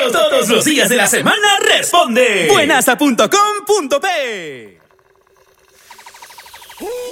Todos los días de la semana responde. Buenasa.com.p